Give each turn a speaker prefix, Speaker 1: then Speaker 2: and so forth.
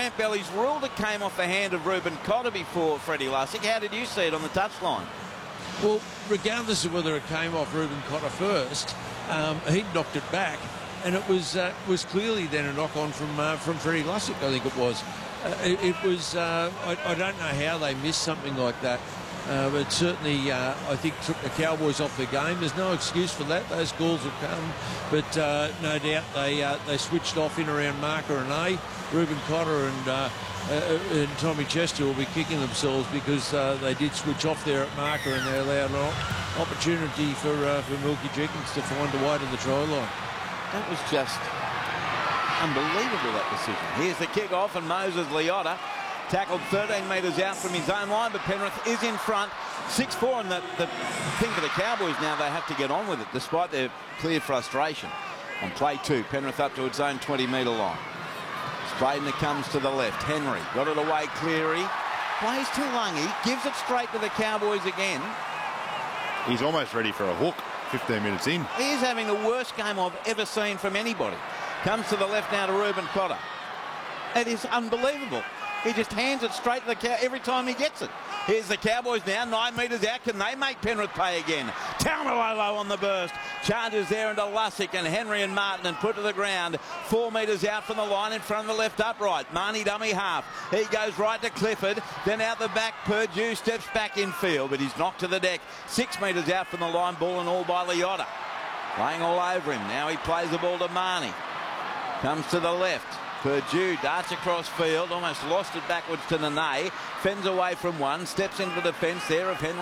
Speaker 1: Campbell, ruled it came off the hand of Reuben Cotter before Freddie Lussick. How did you see it on the touchline?
Speaker 2: Well, regardless of whether it came off Reuben Cotter first, he'd knocked it back, and it was clearly then a knock-on from Freddie Lussick, I think it was. It was, I don't know how they missed something like that, but certainly I think took the Cowboys off the game. There's no excuse for that. Those goals have come, but no doubt they switched off in around marker and A. Reuben Cotter and Tommy Chester will be kicking themselves because they did switch off there at marker, and they allowed an opportunity for Milky Jenkins to find a way to the try line.
Speaker 1: That was just unbelievable, that decision. Here's the kick-off, and Moses Leota tackled 13 metres out from his own line, but Penrith is in front, 6-4, and the thing for the Cowboys now, they have to get on with it, despite their clear frustration. On play 2, Penrith up to its own 20-metre line. Braden comes to the left. Henry got it away. Cleary plays to Lungy, gives it straight to the Cowboys again.
Speaker 3: He's almost ready for a hook 15 minutes in.
Speaker 1: He is having the worst game I've ever seen from anybody. Comes to the left now to Reuben Cotter. It is unbelievable. He just hands it straight to the cow every time he gets it. Here's the Cowboys now, 9 metres out. Can they make Penrith pay again? Taumalo on the burst. Charges there into Lussick and Henry and Martin and put to the ground. 4 metres out from the line in front of the left upright. Marnie dummy half. He goes right to Clifford. Then out the back, Purdue steps back in field, but he's knocked to the deck. 6 metres out from the line, ball and all by Leota. Playing all over him. Now he plays the ball to Marnie. Comes to the left. Purdue darts across field, almost lost it backwards to Nene. Fends away from one, steps into the defence there of Henry.